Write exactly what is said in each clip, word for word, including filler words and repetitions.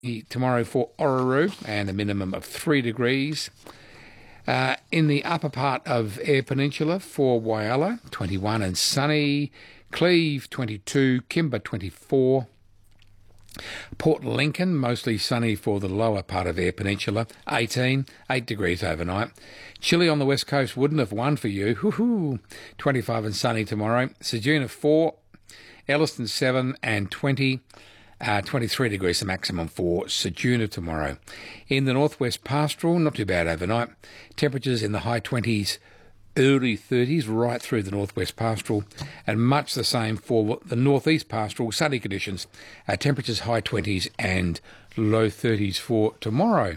tomorrow for Orroroo and a minimum of three degrees. Uh, in the upper part of Eyre Peninsula for Whyalla, twenty-one and sunny. Cleve, twenty-two. Kimber, twenty-four. Port Lincoln, mostly sunny for the lower part of Eyre Peninsula, eighteen, eight degrees overnight. Chilly on the west coast wouldn't have won for you, hoo-hoo, twenty-five and sunny tomorrow. Ceduna, four. Elliston, seven and twenty. Uh, twenty-three degrees the maximum for Ceduna tomorrow. In the northwest pastoral, not too bad overnight. Temperatures in the high twenties, early thirties, right through the northwest pastoral, and much the same for the northeast pastoral, sunny conditions. Uh, temperatures high twenties and low thirties for tomorrow.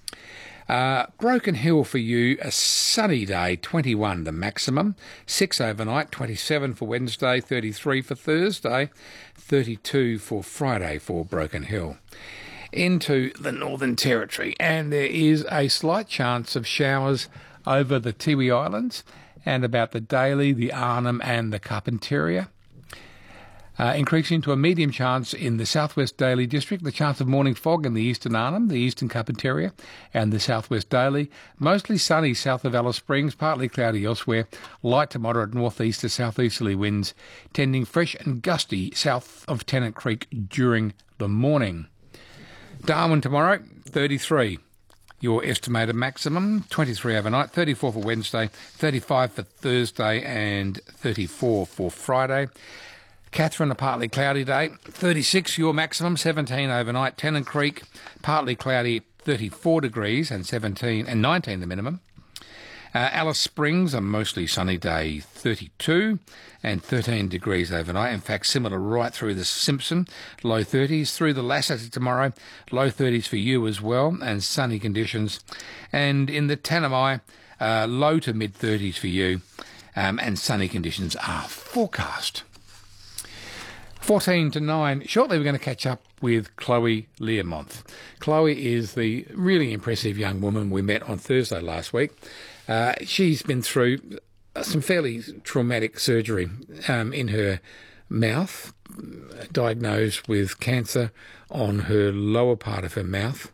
Uh, Broken Hill for you, a sunny day, twenty-one the maximum, six overnight, twenty-seven for Wednesday, thirty-three for Thursday, thirty-two for Friday for Broken Hill. Into the Northern Territory, and there is a slight chance of showers over the Tiwi Islands and about the Daly, the Arnhem and the Carpentaria. Uh, increasing to a medium chance in the southwest Daly district, the chance of morning fog in the eastern Arnhem, the eastern Carpentaria and the southwest Daly. Mostly sunny south of Alice Springs, partly cloudy elsewhere. Light to moderate northeast to southeasterly winds, tending fresh and gusty south of Tennant Creek during the morning. Darwin tomorrow, thirty-three. Your estimated maximum, twenty-three overnight, thirty-four for Wednesday, thirty-five for Thursday and thirty-four for Friday. Catherine, a partly cloudy day, thirty-six your maximum, seventeen overnight. Tennant Creek, partly cloudy, thirty-four degrees and seventeen and nineteen the minimum. Uh, Alice Springs, a mostly sunny day, thirty-two and thirteen degrees overnight. In fact, similar right through the Simpson, low thirties. Through the Lassiter tomorrow, low thirties for you as well, and sunny conditions. And in the Tanami, uh, low to mid thirties for you, um, and sunny conditions are forecast. fourteen to nine. Shortly, we're going to catch up with Chloe Learmonth. Chloe is the really impressive young woman we met on Thursday last week. Uh, she's been through some fairly traumatic surgery um, in her mouth, diagnosed with cancer on her lower part of her mouth.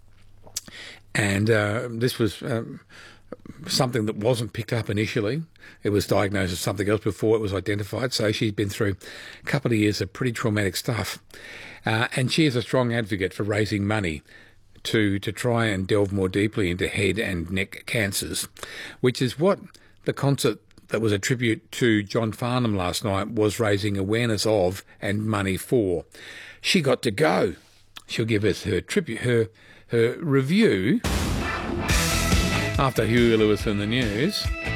And uh, this was um, something that wasn't picked up initially. It was diagnosed as something else before it was identified. So she's been through a couple of years of pretty traumatic stuff. Uh, and she is a strong advocate for raising money to to try and delve more deeply into head and neck cancers, which is what the concert that was a tribute to John Farnham last night was raising awareness of and money for. She got to go. She'll give us her tribute, her her review after Huey Lewis and the News.